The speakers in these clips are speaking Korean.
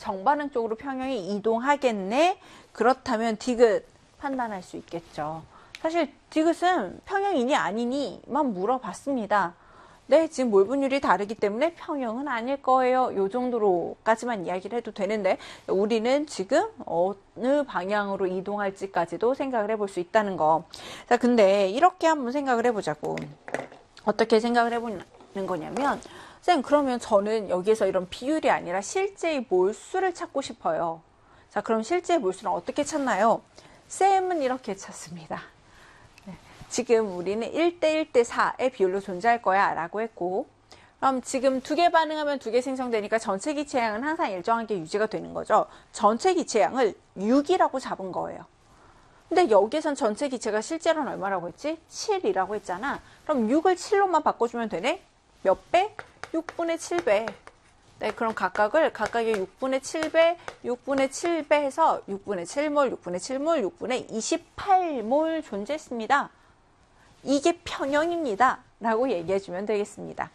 정반응 쪽으로 평형이 이동하겠네. 그렇다면 디귿 판단할 수 있겠죠. 사실 디귿은 평형이니 아니니만 물어봤습니다. 네, 지금 몰분율이 다르기 때문에 평형은 아닐 거예요. 요 정도로까지만 이야기를 해도 되는데 우리는 지금 어느 방향으로 이동할지까지도 생각을 해볼 수 있다는 거. 자, 근데 이렇게 한번 생각을 해보자고. 어떻게 생각을 해보는 거냐면, 쌤, 그러면 저는 여기에서 이런 비율이 아니라 실제의 몰수를 찾고 싶어요. 자, 그럼 실제의 몰수는 어떻게 찾나요? 쌤은 이렇게 찾습니다. 지금 우리는 1대 1대 4의 비율로 존재할 거야 라고 했고, 그럼 지금 두 개 반응하면 두 개 생성되니까 전체 기체량은 항상 일정하게 유지가 되는 거죠. 전체 기체량을 6이라고 잡은 거예요. 근데 여기에선 전체 기체가 실제로는 얼마라고 했지? 7이라고 했잖아. 그럼 6을 7로만 바꿔주면 되네? 몇 배? 6분의 7배. 네, 그럼 각각의 6분의 7배, 6분의 7배 해서 6분의 7몰, 6분의 7몰, 6분의 28몰 존재했습니다. 이게 평형입니다. 라고 얘기해주면 되겠습니다.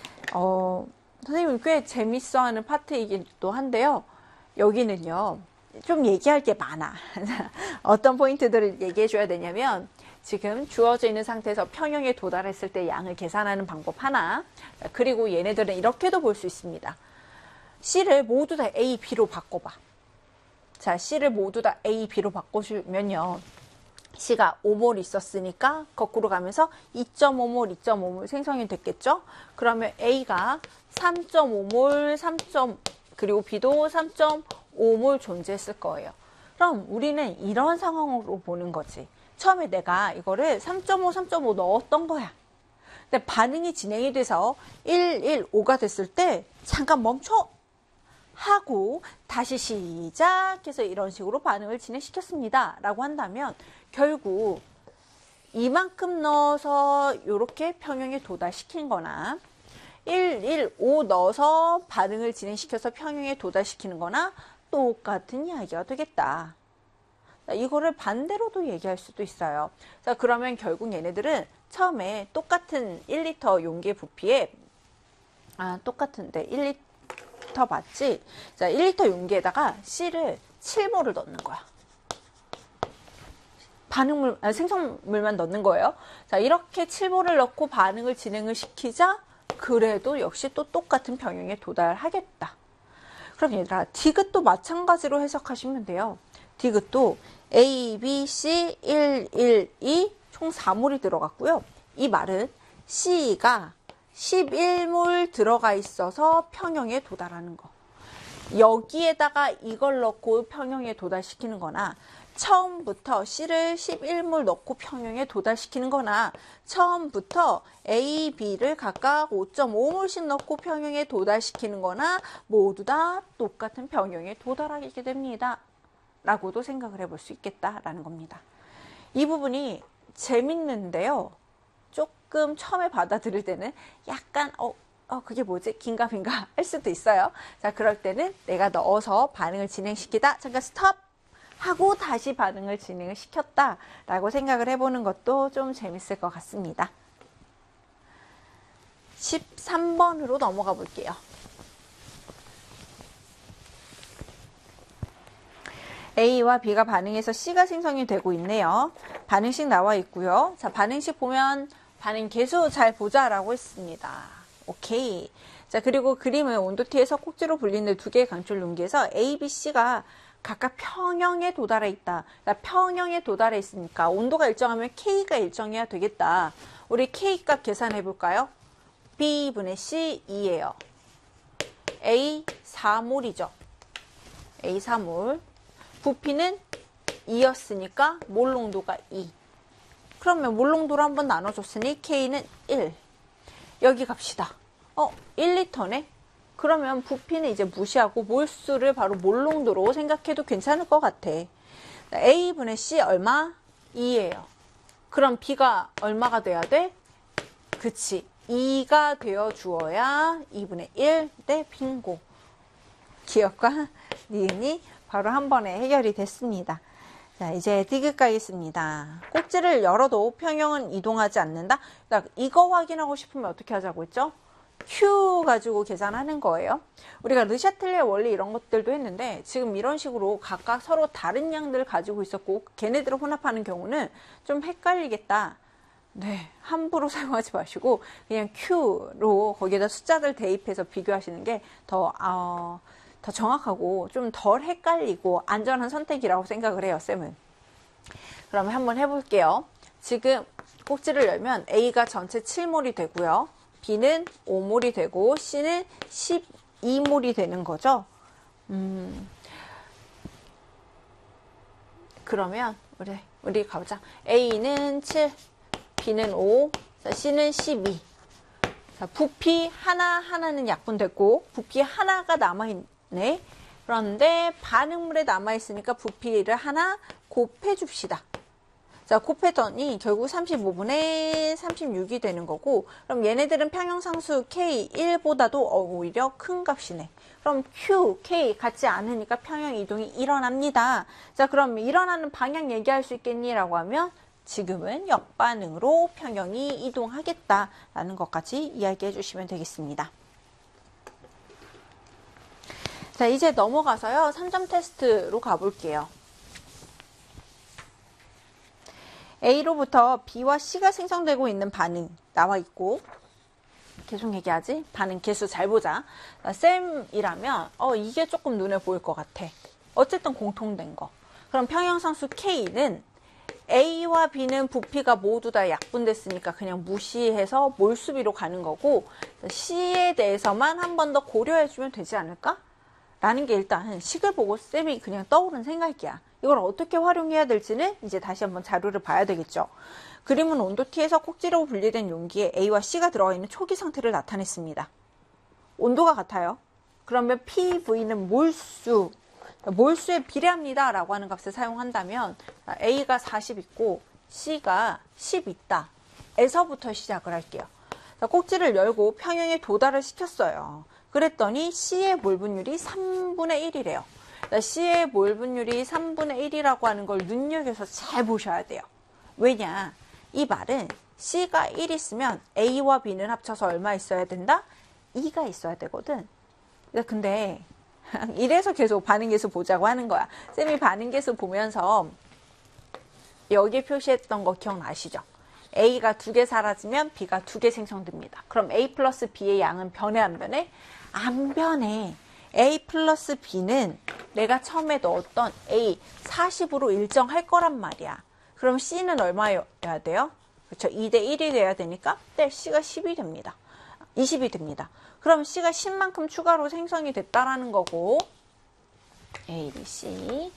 선생님은 꽤 재밌어하는 파트이기도 한데요. 여기는요, 좀 얘기할 게 많아. 어떤 포인트들을 얘기해줘야 되냐면, 지금 주어져 있는 상태에서 평형에 도달했을 때 양을 계산하는 방법 하나, 그리고 얘네들은 이렇게도 볼 수 있습니다. C를 모두 다 A, B로 바꿔봐. 자, C를 모두 다 A, B로 바꿔주면요. C가 5몰 있었으니까 거꾸로 가면서 2.5몰, 2.5몰 생성이 됐겠죠? 그러면 A가 3.5몰, 그리고 B도 3.5몰 존재했을 거예요. 그럼 우리는 이런 상황으로 보는 거지. 처음에 내가 이거를 3.5, 3.5 넣었던 거야. 근데 반응이 진행이 돼서 1, 1, 5가 됐을 때 잠깐 멈춰! 하고 다시 시작해서 이런 식으로 반응을 진행시켰습니다. 라고 한다면 결국 이만큼 넣어서 이렇게 평형에 도달시킨 거나 1, 1, 5 넣어서 반응을 진행시켜서 평형에 도달시키는 거나 똑같은 이야기가 되겠다. 이거를 반대로도 얘기할 수도 있어요. 자, 그러면 결국 얘네들은 처음에 똑같은 1리터 용기의 부피에 똑같은데 1리터 맞지? 자, 1리터 용기에다가 C를 7몰을 넣는 거야. 생성물만 넣는 거예요. 자, 이렇게 7몰을 넣고 반응을 진행을 시키자 그래도 역시 또 똑같은 평형에 도달하겠다. 그럼 얘들아, 디귿도 마찬가지로 해석하시면 돼요. 디귿도 A, B, C, 1, 1, 2 총 4몰이 들어갔고요. 이 말은 C가 11몰 들어가 있어서 평형에 도달하는 거. 여기에다가 이걸 넣고 평형에 도달시키는 거나 처음부터 C를 11몰 넣고 평형에 도달시키는 거나 처음부터 A, B를 각각 5.5몰씩 넣고 평형에 도달시키는 거나 모두 다 똑같은 평형에 도달하게 됩니다. 라고도 생각을 해볼 수 있겠다라는 겁니다. 이 부분이 재밌는데요. 조금 처음에 받아들일 때는 약간 그게 뭐지? 긴가민가 할 수도 있어요. 자, 그럴 때는 내가 넣어서 반응을 진행시키다. 잠깐 스톱! 하고 다시 반응을 진행을 시켰다 라고 생각을 해보는 것도 좀 재밌을 것 같습니다. 13번으로 넘어가 볼게요. A와 B가 반응해서 C가 생성이 되고 있네요. 반응식 나와 있고요. 자, 반응식 보면 반응 계수 잘 보자라고 했습니다. 오케이. 자, 그리고 그림은 온도티에서 꼭지로 불리는 두 개의 강철 용기에서 A, B, C가 각각 평형에 도달해 있다. 그러니까 평형에 도달해 있으니까 온도가 일정하면 K가 일정해야 되겠다. 우리 K 값 계산해 볼까요? B분의 C 2예요. A 4몰이죠. A 4몰. 부피는 2였으니까 몰 농도가 2. 그러면 몰 농도로 한번 나눠줬으니 K는 1. 여기 갑시다. 1리터네? 그러면 부피는 이제 무시하고 몰수를 바로 몰 농도로 생각해도 괜찮을 것 같아. A분의 C 얼마? 2예요. 그럼 B가 얼마가 돼야 돼? 그치. 2가 되어 주어야 2분의 1 대 빙고. 기억과 니은이 바로 한 번에 해결이 됐습니다. 자, 이제 디귿 가겠습니다. 꼭지를 열어도 평형은 이동하지 않는다. 그러니까 이거 확인하고 싶으면 어떻게 하자고 했죠? Q 가지고 계산하는 거예요. 우리가 르샤틀레 원리 이런 것들도 했는데 지금 이런 식으로 각각 서로 다른 양들을 가지고 있었고 걔네들을 혼합하는 경우는 좀 헷갈리겠다. 네, 함부로 사용하지 마시고 그냥 Q로 거기에다 숫자들 대입해서 비교하시는 게 더 정확하고 좀 덜 헷갈리고 안전한 선택이라고 생각을 해요, 쌤은. 그러면 한번 해볼게요. 지금 꼭지를 열면 A가 전체 7몰이 되고요. B는 5몰이 되고 C는 12몰이 되는 거죠. 그러면 우리 가보자. A는 7, B는 5, C는 12. 자, 부피 하나는 약분됐고 부피 하나가 남아있네. 그런데 반응물에 남아있으니까 부피를 하나 곱해 줍시다. 자, 곱했더니 결국 35분의 36이 되는 거고, 그럼 얘네들은 평형상수 K1보다도 오히려 큰 값이네. 그럼 Q, K 같지 않으니까 평형 이동이 일어납니다. 자, 그럼 일어나는 방향 얘기할 수 있겠니? 라고 하면 지금은 역반응으로 평형이 이동하겠다라는 것까지 이야기해 주시면 되겠습니다. 자, 이제 넘어가서요. 3점 테스트로 가볼게요. A로부터 B와 C가 생성되고 있는 반응 나와 있고, 계속 얘기하지? 반응 개수 잘 보자. 쌤이라면 이게 조금 눈에 보일 것 같아. 어쨌든 공통된 거. 그럼 평형상수 K는 A와 B는 부피가 모두 다 약분됐으니까 그냥 무시해서 몰수비로 가는 거고, C에 대해서만 한 번 더 고려해주면 되지 않을까? 라는 게 일단 식을 보고 쌤이 그냥 떠오른 생각이야. 이걸 어떻게 활용해야 될지는 이제 다시 한번 자료를 봐야 되겠죠. 그림은 온도 T에서 꼭지로 분리된 용기에 A와 C가 들어가 있는 초기 상태를 나타냈습니다. 온도가 같아요. 그러면 PV는 몰수에 비례합니다 라고 하는 값을 사용한다면 A가 40 있고 C가 10 있다 에서부터 시작을 할게요. 자, 꼭지를 열고 평형에 도달을 시켰어요. 그랬더니 C의 몰 분율이 3분의 1이래요. C의 몰 분율이 3분의 1이라고 하는 걸 눈여겨서 잘 보셔야 돼요. 왜냐? 이 말은 C가 1 있으면 A와 B는 합쳐서 얼마 있어야 된다? 2가 있어야 되거든. 근데 이래서 계속 반응계수 보자고 하는 거야. 쌤이 반응계수 보면서 여기 표시했던 거 기억나시죠? A가 2개 사라지면 B가 2개 생성됩니다. 그럼 A 플러스 B의 양은 변해 안 변해? 안 변해. A 플러스 B는 내가 처음에 넣었던 A 40으로 일정할 거란 말이야. 그럼 C는 얼마여야 돼요? 그렇죠. 2대 1이 돼야 되니까 C가 10이 됩니다. 20이 됩니다. 그럼 C가 10만큼 추가로 생성이 됐다라는 거고, A, B, C.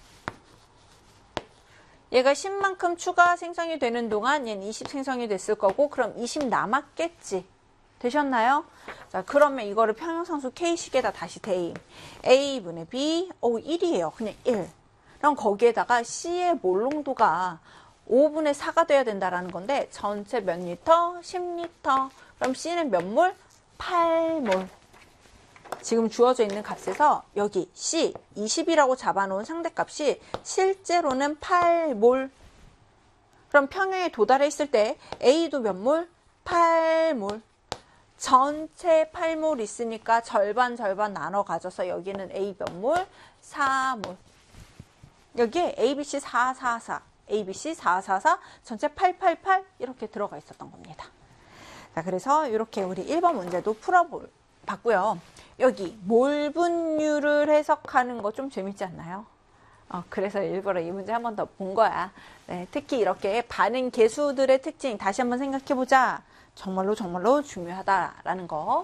얘가 10만큼 추가 생성이 되는 동안 얘는 20 생성이 됐을 거고, 그럼 20 남았겠지. 되셨나요? 자, 그러면 이거를 평형상수 K식에다 다시 대입. A분의 B, 1이에요. 그냥 1. 그럼 거기에다가 C의 몰농도가 5분의 4가 돼야 된다라는 건데, 전체 몇 리터? 10리터. 그럼 C는 몇 몰? 8몰. 지금 주어져 있는 값에서 여기 C 20이라고 잡아놓은 상대값이 실제로는 8몰. 그럼 평형에 도달해 있을 때 A도 몇 몰? 8몰. 전체 8몰 있으니까 절반 나눠 가져서 여기는 A 몇 몰? 4몰. 여기에 ABC 444, ABC 444, 전체 888 이렇게 들어가 있었던 겁니다. 자, 그래서 이렇게 우리 1번 문제도 풀어봤고요. 여기 몰 분율을 해석하는 거 좀 재밌지 않나요? 그래서 일부러 이 문제 한 번 더 본 거야. 네, 특히 이렇게 반응 계수들의 특징 다시 한번 생각해보자. 정말로 중요하다라는 거.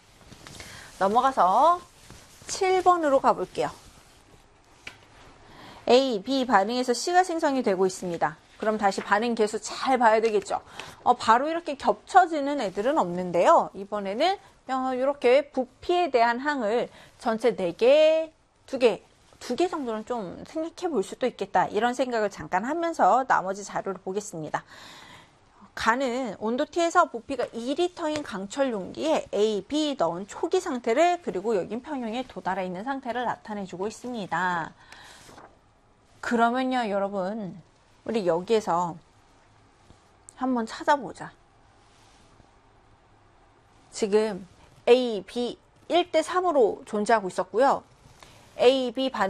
넘어가서 7번으로 가볼게요. A, B 반응에서 C가 생성이 되고 있습니다. 그럼 다시 반응 계수 잘 봐야 되겠죠. 바로 이렇게 겹쳐지는 애들은 없는데요. 이번에는 이렇게 부피에 대한 항을 전체 4개, 2개 정도는 좀 생각해 볼 수도 있겠다. 이런 생각을 잠깐 하면서 나머지 자료를 보겠습니다. 간은 온도 T에서 부피가 2리터인 강철 용기에 A, B 넣은 초기 상태를, 그리고 여긴 평형에 도달해 있는 상태를 나타내주고 있습니다. 그러면요, 여러분, 우리 여기에서 한번 찾아보자. 지금 A, B 1대 3으로 존재하고 있었고요. A, B 반